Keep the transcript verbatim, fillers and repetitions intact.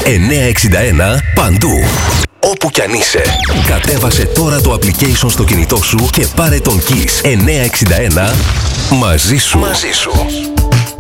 εννιακόσια εξήντα ένα παντού. Όπου κι αν είσαι, κατέβασε τώρα το application στο κινητό σου και πάρε τον Kiss εννιακόσια εξήντα ένα μαζί σου. Μαζί σου.